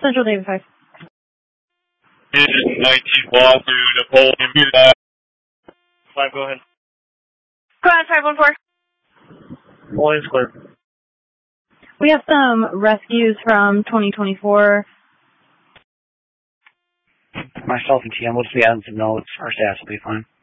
Central David 5. It is 19 block through Napoleon. Be that. 5, go ahead. Go ahead, 514. All is clear. We have some rescues from 2024. Myself and TM, what's the ends of notes? Our stats will be fine.